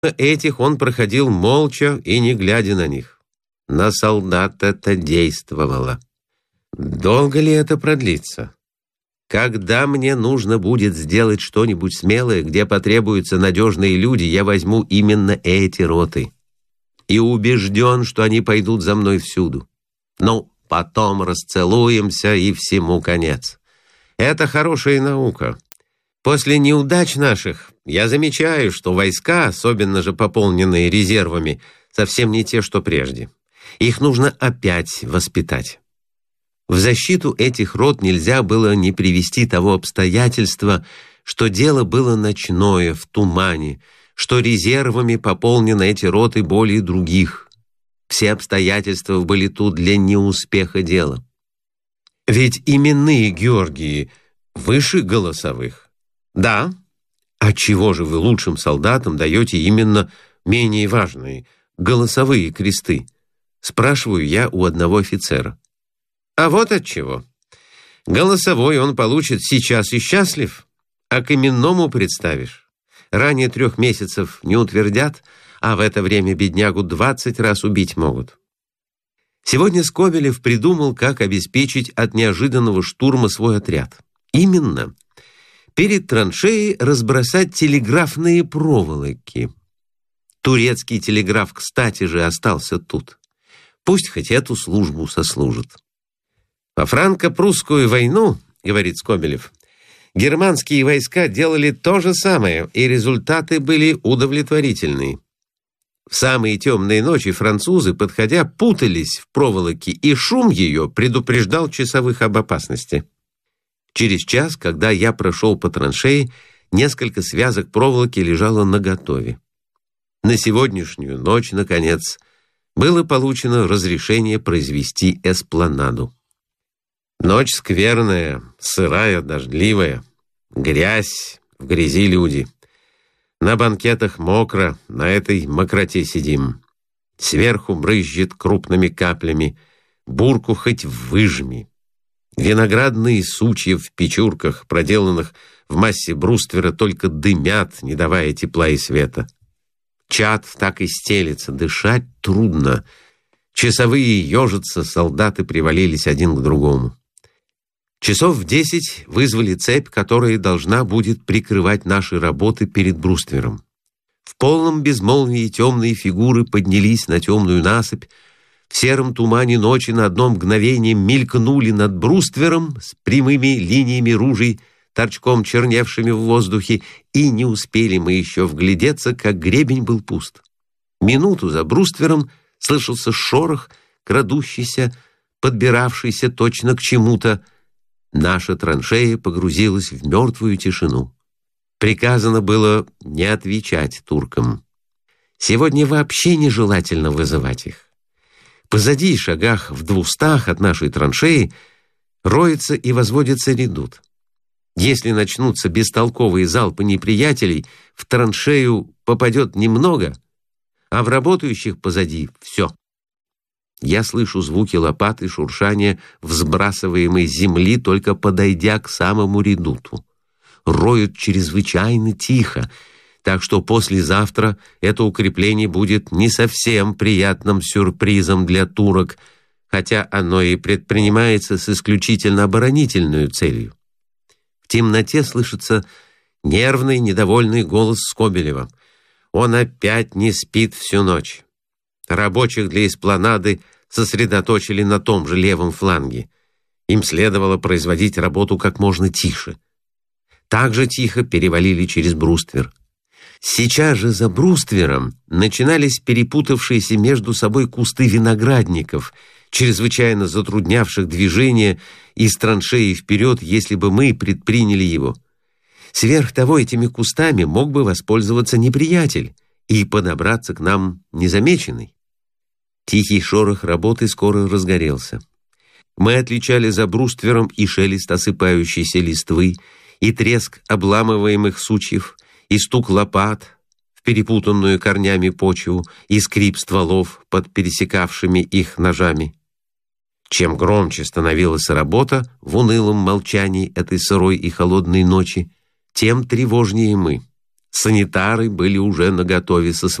этих он проходил молча и не глядя на них. На солдат это действовало. Долго ли это продлится? Когда мне нужно будет сделать что-нибудь смелое, где потребуются надежные люди, я возьму именно эти роты. И убежден, что они пойдут за мной всюду. Ну, потом расцелуемся, и всему конец. Это хорошая наука. После неудач наших я замечаю, что войска, особенно же пополненные резервами, совсем не те, что прежде. Их нужно опять воспитать. В защиту этих рот нельзя было не привести того обстоятельства, что дело было ночное, в тумане, что резервами пополнены эти роты более других. Все обстоятельства были тут для неуспеха дела. Ведь именные Георгии выше голосовых. Да. Отчего же вы лучшим солдатам даете именно менее важные, голосовые кресты? Спрашиваю я у одного офицера. А вот отчего. Голосовой он получит сейчас и счастлив, а к именному представишь. Ранее 3 месяцев не утвердят, а в это время беднягу 20 раз убить могут. Сегодня Скобелев придумал, как обеспечить от неожиданного штурма свой отряд. Именно перед траншеей разбросать телеграфные проволоки. Турецкий телеграф, кстати же, остался тут. Пусть хоть эту службу сослужит. Во франко-прусскую войну, говорит Скобелев, германские войска делали то же самое, и результаты были удовлетворительные. В самые темные ночи французы, подходя, путались в проволоке, и шум ее предупреждал часовых об опасности. Через час, когда я прошел по траншеи, несколько связок проволоки лежало наготове. На сегодняшнюю ночь, наконец, было получено разрешение произвести эспланаду. Ночь скверная, сырая, дождливая, грязь, в грязи люди. На банкетах мокро, на этой мокроте сидим. Сверху брызжет крупными каплями, бурку хоть выжми. Виноградные сучья в печурках, проделанных в массе бруствера, только дымят, не давая тепла и света. Чад так и стелется, дышать трудно. Часовые ежатся, солдаты привалились один к другому. Часов в 10 вызвали цепь, которая должна будет прикрывать наши работы перед бруствером. В полном безмолвии темные фигуры поднялись на темную насыпь, в сером тумане ночи на одно мгновение мелькнули над бруствером с прямыми линиями ружей, торчком черневшими в воздухе, и не успели мы еще вглядеться, как гребень был пуст. Минуту за бруствером слышался шорох, крадущийся, подбиравшийся точно к чему-то. Наша траншея погрузилась в мертвую тишину. Приказано было не отвечать туркам. Сегодня вообще нежелательно вызывать их. Позади, шагах в 200 от нашей траншеи, роется и возводится редут. Если начнутся бестолковые залпы неприятелей, в траншею попадет немного, а в работающих позади все. Я слышу звуки лопат и шуршание взбрасываемой земли, только подойдя к самому редуту. Роют чрезвычайно тихо, так что послезавтра это укрепление будет не совсем приятным сюрпризом для турок, хотя оно и предпринимается с исключительно оборонительной целью. В темноте слышится нервный, недовольный голос Скобелева. Он опять не спит всю ночь. Рабочих для эспланады сосредоточили на том же левом фланге. Им следовало производить работу как можно тише. Так же тихо перевалили через бруствер. Сейчас же за бруствером начинались перепутавшиеся между собой кусты виноградников, чрезвычайно затруднявших движение из траншеи вперед, если бы мы предприняли его. Сверх того, этими кустами мог бы воспользоваться неприятель и подобраться к нам незамеченный. Тихий шорох работы скоро разгорелся. Мы отличали за бруствером и шелест осыпающейся листвы, и треск обламываемых сучьев, и стук лопат в перепутанную корнями почву, и скрип стволов под пересекавшими их ножами. Чем громче становилась работа в унылом молчании этой сырой и холодной ночи, тем тревожнее мы. Санитары были уже наготове со